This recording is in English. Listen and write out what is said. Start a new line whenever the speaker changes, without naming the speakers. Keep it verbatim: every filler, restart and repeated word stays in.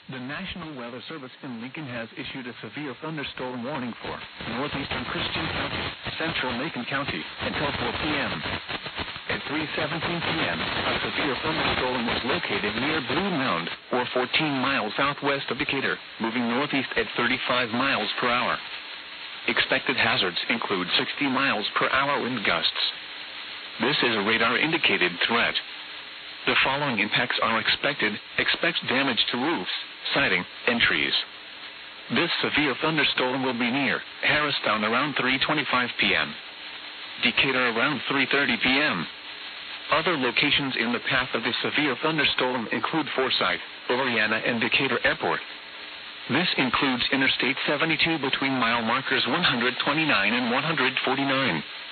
The National Weather Service in Lincoln has issued a severe thunderstorm warning for northeastern Christian County, central Macon County, until four p.m. At three seventeen p.m., a severe thunderstorm was located near Blue Mound, or fourteen miles southwest of Decatur, moving northeast at thirty-five miles per hour. Expected hazards include sixty miles per hour wind gusts. This is a radar-indicated threat. The following impacts are expected. Expect damage to roofs, siding, and trees. This severe thunderstorm will be near Harristown around three twenty-five p.m. Decatur around three thirty p.m. Other locations in the path of the severe thunderstorm include Forsyth, Oriana, and Decatur Airport. This includes Interstate seventy-two between mile markers one twenty-nine and one forty-nine.